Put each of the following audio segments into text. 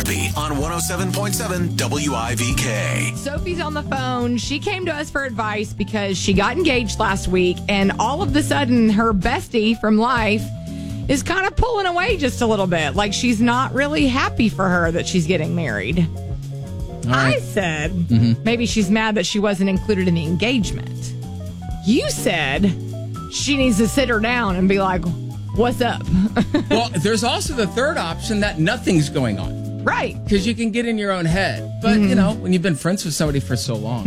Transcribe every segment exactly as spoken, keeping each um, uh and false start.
Sophie on one oh seven point seven W I V K. Sophie's on the phone. She came to us for advice because she got engaged last week, and all of a sudden her bestie from life is kind of pulling away just a little bit. Like she's not really happy for her that she's getting married. Right. I said mm-hmm. maybe she's mad that she wasn't included in the engagement. You said she needs to sit her down and be like, what's up? Well, there's also the third option that nothing's going on. Right. Because you can get in your own head. But, mm-hmm. you know, when you've been friends with somebody for so long.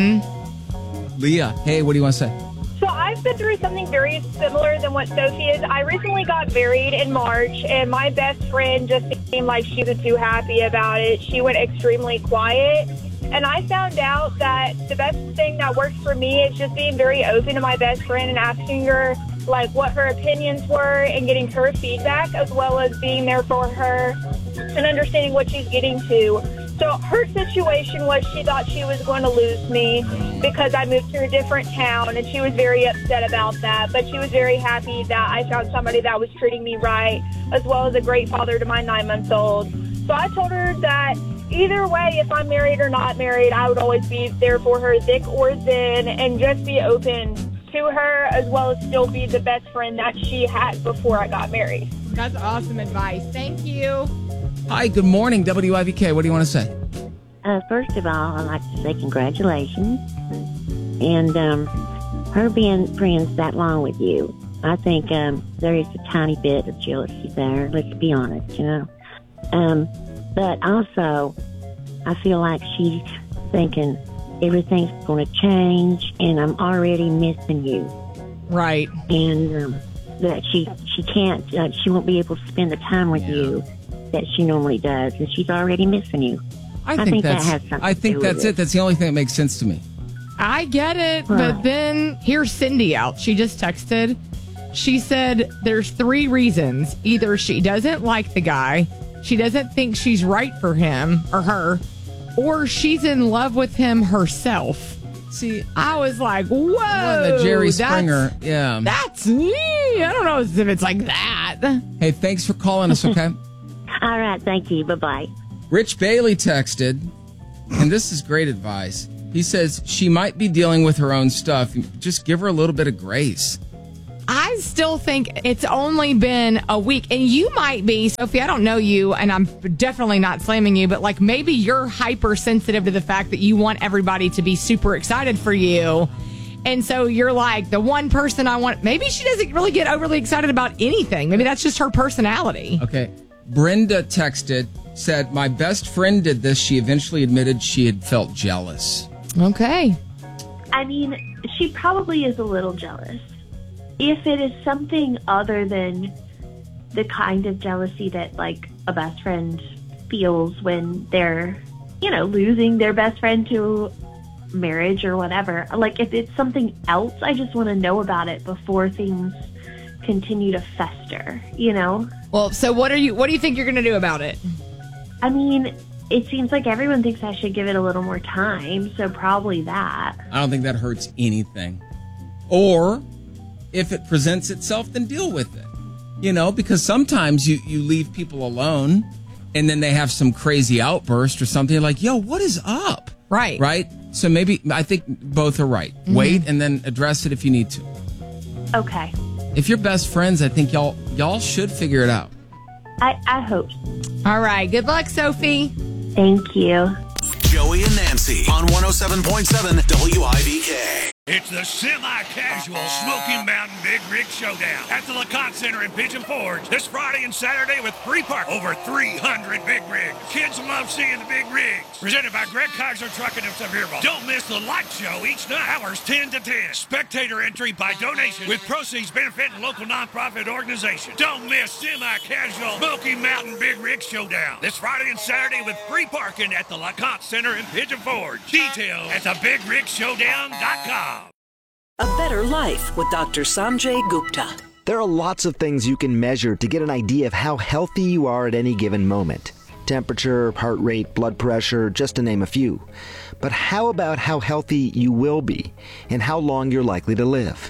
Mm-hmm. Leah, hey, what do you want to say? So I've been through something very similar than what Sophie is. I recently got married in March, and my best friend just seemed like she was too happy about it. She went extremely quiet. And I found out that the best thing that works for me is just being very open to my best friend and asking her, like, what her opinions were and getting her feedback, as well as being there for her and understanding what she's getting to. So her situation was she thought she was going to lose me because I moved to a different town, and she was very upset about that. But she was very happy that I found somebody that was treating me right, as well as a great father to my nine-month-old. So I told her that either way, if I'm married or not married, I would always be there for her, thick or thin, and just be open to her, as well as still be the best friend that she had before I got married. That's awesome advice. Thank you. Hi, good morning, W I V K. What do you want to say? Uh, first of all, I'd like to say congratulations. And um, her being friends that long with you, I think um, there is a tiny bit of jealousy there. Let's be honest, you know. Um, but also, I feel like she's thinking everything's going to change, and I'm already missing you. Right. And um, that she she can't, uh, she won't be able to spend the time with yeah. you that she normally does, and she's already missing you. I think, I think that's, that has something I think to do that's with it. it. That's the only thing that makes sense to me. I get it, Right. but then here's Cindy out. She just texted. She said there's three reasons. Either she doesn't like the guy, she doesn't think she's right for him or her, or she's in love with him herself. See, I was like, whoa. the Jerry that's- Springer. Yeah. That's me. I don't know if it's like that. Hey, thanks for calling us, okay? All right, thank you. Bye-bye. Rich Bailey texted, and this is great advice. He says she might be dealing with her own stuff. Just give her a little bit of grace. I still think it's only been a week, and you might be, Sophie, I don't know you, and I'm definitely not slamming you, but like maybe you're hypersensitive to the fact that you want everybody to be super excited for you. And so you're like, the one person I want, maybe she doesn't really get overly excited about anything. Maybe that's just her personality. Okay. Brenda texted, said, my best friend did this. She eventually admitted she had felt jealous. Okay. I mean, she probably is a little jealous. If it is something other than the kind of jealousy that, like, a best friend feels when they're, you know, losing their best friend to marriage or whatever. Like, if it's something else, I just want to know about it before things continue to fester, you know? Well, so what are you, what do you think you're going to do about it? I mean, it seems like everyone thinks I should give it a little more time, so probably that. I don't think that hurts anything. Or if it presents itself, then deal with it. You know, because sometimes you, you leave people alone and then they have some crazy outburst or something. You're like, yo, what is up? Right. Right? So maybe, I think both are right. Mm-hmm. Wait and then address it if you need to. Okay. If you're best friends, I think y'all y'all should figure it out. I, I hope. All right. Good luck, Sophie. Thank you. Joey and Nancy on one oh seven point seven W I V K. It's the semi-casual Smoky Mountain Big Rig Showdown at the LeConte Center in Pigeon Forge this Friday and Saturday with free park. Over three hundred big rigs. Kids love seeing the big rigs. Presented by Greg Kaiser Trucking and Sevierville. Don't miss the light show each night, hours ten to ten. Spectator entry by donation with proceeds benefiting local nonprofit organizations. Don't miss semi-casual Smoky Mountain Big Rig Showdown this Friday and Saturday with free parking at the LeConte Center in Pigeon Forge. Details at the big rig showdown dot com. A better life with Doctor Sanjay Gupta. There are lots of things you can measure to get an idea of how healthy you are at any given moment. Temperature, heart rate, blood pressure, just to name a few. But how about how healthy you will be and how long you're likely to live?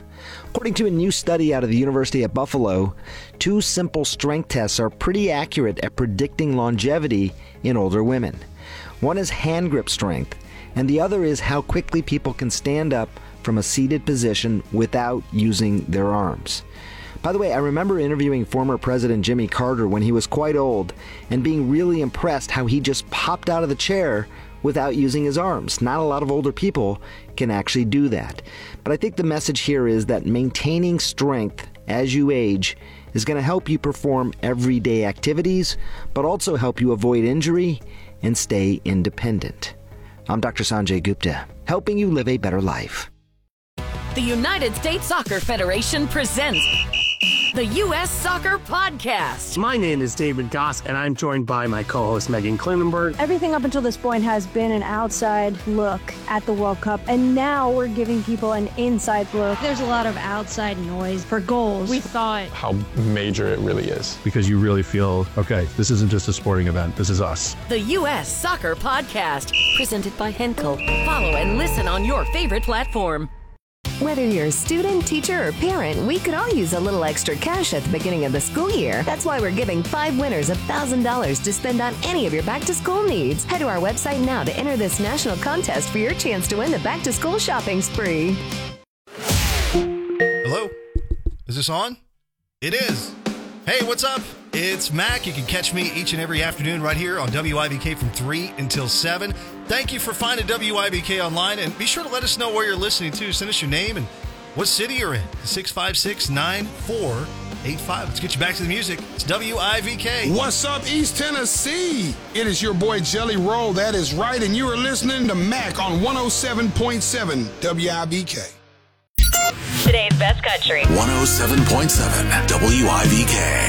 According to a new study out of the University of Buffalo, two simple strength tests are pretty accurate at predicting longevity in older women. One is hand grip strength, and the other is how quickly people can stand up from a seated position without using their arms. By the way, I remember interviewing former President Jimmy Carter when he was quite old and being really impressed how he just popped out of the chair without using his arms. Not a lot of older people can actually do that. But I think the message here is that maintaining strength as you age is going to help you perform everyday activities, but also help you avoid injury and stay independent. I'm Doctor Sanjay Gupta, helping you live a better life. The United States Soccer Federation presents the U S Soccer Podcast. My name is David Goss, and I'm joined by my co-host Megan Klinenberg. Everything up until this point has been an outside look at the World Cup, and now we're giving people an inside look. There's a lot of outside noise for goals. We thought how major it really is. Because you really feel, okay, this isn't just a sporting event, this is us. The U S Soccer Podcast, presented by Henkel. Follow and listen on your favorite platform. Whether you're a student, teacher, or parent, we could all use a little extra cash at the beginning of the school year. That's why we're giving five winners one thousand dollars to spend on any of your back-to-school needs. Head to our website now to enter this national contest for your chance to win the back-to-school shopping spree. Hello? Is this on? It is. Hey, what's up? It's Mac. You can catch me each and every afternoon right here on W I B K from three until seven. Thank you for finding W I B K online, and be sure to let us know where you're listening to. Send us your name and what city you're in. six five six, nine four eight five. Let's get you back to the music. It's W I B K. What's up, East Tennessee? It is your boy Jelly Roll. That is right, and you are listening to Mac on one oh seven point seven W I B K. Today's best country. one oh seven point seven W I B K.